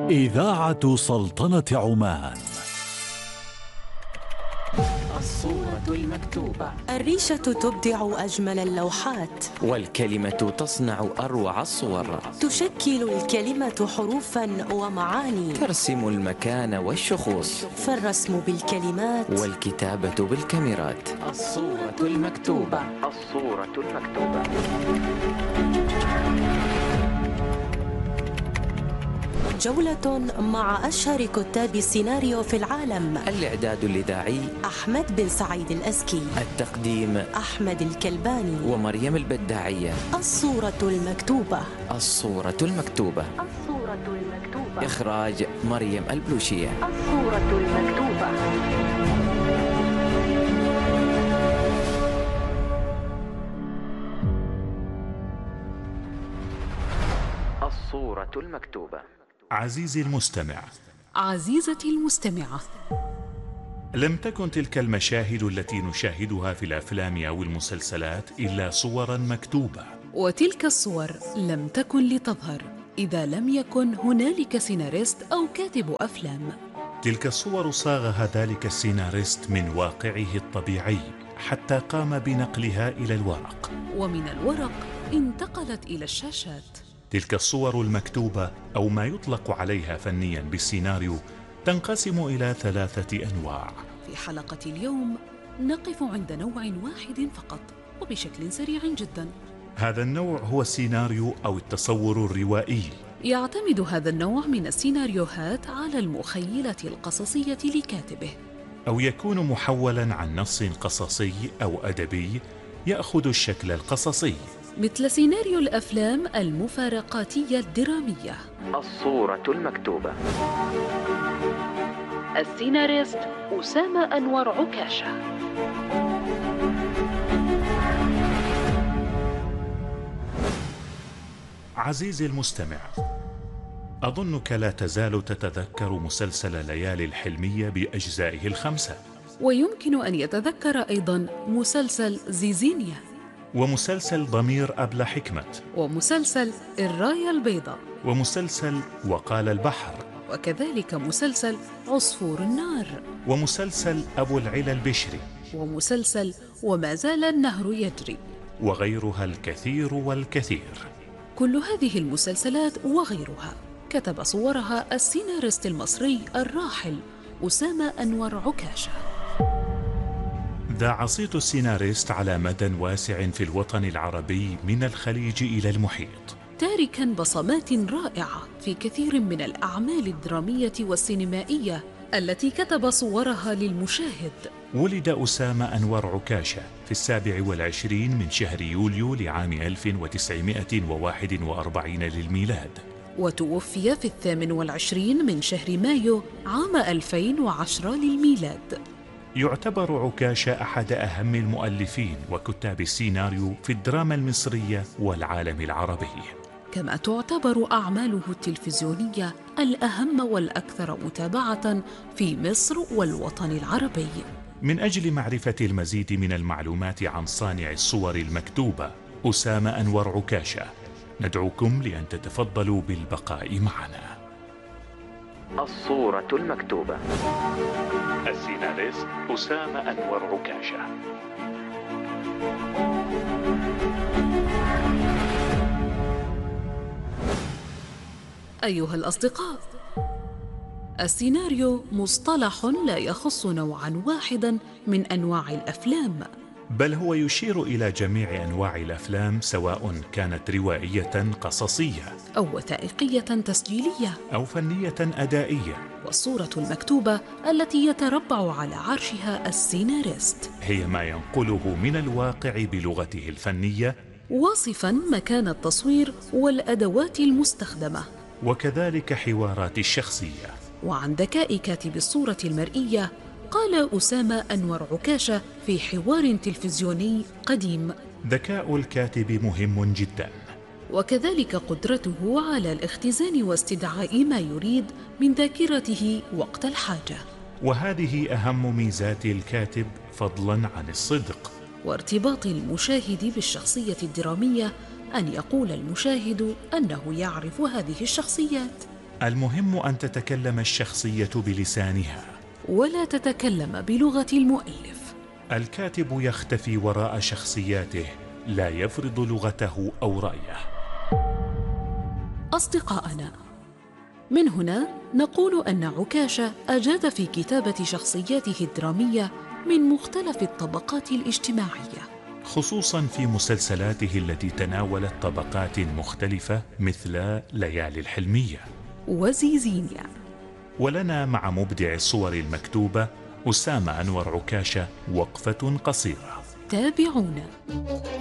إذاعة سلطنة عمان. الصورة المكتوبة. الريشة تبدع أجمل اللوحات، والكلمة تصنع أروع الصور. تشكل الكلمة حروفا ومعاني، ترسم المكان والشخوص، فالرسم بالكلمات والكتابة بالكاميرات. الصورة المكتوبة. الصورة المكتوبة. جولة مع أشهر كتاب السيناريو في العالم. الإعداد الإذاعي أحمد بن سعيد الأزكي، التقديم أحمد الكلباني ومريم البداعية. الصورة المكتوبة. الصورة المكتوبة. الصورة المكتوبة. إخراج مريم البلوشية. الصورة المكتوبة. الصورة المكتوبة. عزيزي المستمع، عزيزتي المستمعة، لم تكن تلك المشاهد التي نشاهدها في الأفلام أو المسلسلات إلا صورا مكتوبة، وتلك الصور لم تكن لتظهر إذا لم يكن هنالك سيناريست أو كاتب أفلام. تلك الصور صاغها ذلك السيناريست من واقعه الطبيعي حتى قام بنقلها إلى الورق، ومن الورق انتقلت إلى الشاشات. تلك الصور المكتوبة أو ما يطلق عليها فنيا بالسيناريو تنقسم إلى 3 أنواع. في حلقة اليوم نقف عند نوع واحد فقط وبشكل سريع جدا. هذا النوع هو السيناريو أو التصور الروائي. يعتمد هذا النوع من السيناريوهات على المخيلة القصصية لكاتبه، أو يكون محولا عن نص قصصي أو أدبي يأخذ الشكل القصصي، مثل سيناريو الأفلام المفارقاتية الدرامية. الصورة المكتوبة. السيناريست أسامة أنور عكاشة. عزيزي المستمع، أظنك لا تزال تتذكر مسلسل ليالي الحلمية بأجزائه ال5، ويمكن أن يتذكر أيضا مسلسل زيزينيا، ومسلسل ضمير أبلة حكمة، ومسلسل الراية البيضاء، ومسلسل وقال البحر، وكذلك مسلسل عصفور النار، ومسلسل أبو العلا البشري، ومسلسل وما زال النهر يجري، وغيرها الكثير والكثير. كل هذه المسلسلات وغيرها كتب صورها السيناريست المصري الراحل أسامة أنور عكاشة. ذاع صيت السيناريست على مدى واسع في الوطن العربي من الخليج إلى المحيط، تاركا بصمات رائعة في كثير من الأعمال الدرامية والسينمائية التي كتب صورها للمشاهد. ولد أسامة أنور عكاشة في 27 من شهر يوليو لعام 1941 للميلاد، وتوفي في 28 من شهر مايو عام 2010 للميلاد. يعتبر عكاشة أحد أهم المؤلفين وكتاب السيناريو في الدراما المصرية والعالم العربي، كما تعتبر أعماله التلفزيونية الأهم والأكثر متابعة في مصر والوطن العربي. من أجل معرفة المزيد من المعلومات عن صانع الصور المكتوبة أسامة أنور عكاشة، ندعوكم لأن تتفضلوا بالبقاء معنا. الصورة المكتوبة. السيناريست أسامة أنور عكاشة. أيها الأصدقاء، السيناريو مصطلح لا يخص نوعا واحدا من أنواع الأفلام، بل هو يشير إلى جميع أنواع الأفلام، سواء كانت روائية قصصية أو وثائقية تسجيلية أو فنية أدائية. والصورة المكتوبة التي يتربع على عرشها السيناريست هي ما ينقله من الواقع بلغته الفنية، واصفا مكان التصوير والأدوات المستخدمة، وكذلك حوارات الشخصية. وعن ذكاء كاتب الصورة المرئية قال أسامة أنور عكاشة في حوار تلفزيوني قديم: ذكاء الكاتب مهم جدا، وكذلك قدرته على الاختزان واستدعاء ما يريد من ذاكرته وقت الحاجة. وهذه أهم ميزات الكاتب فضلا عن الصدق وارتباط المشاهد بالشخصية الدرامية، أن يقول المشاهد أنه يعرف هذه الشخصيات. المهم أن تتكلم الشخصية بلسانها ولا تتكلم بلغة المؤلف. الكاتب يختفي وراء شخصياته، لا يفرض لغته أو رأيه. أصدقائنا، من هنا نقول أن عكاشة أجاد في كتابة شخصياته الدرامية من مختلف الطبقات الاجتماعية، خصوصا في مسلسلاته التي تناولت طبقات مختلفة مثل ليالي الحلمية وزيزينيا. ولنا مع مبدع الصور المكتوبة أسامة أنور عكاشة وقفة قصيرة. تابعونا.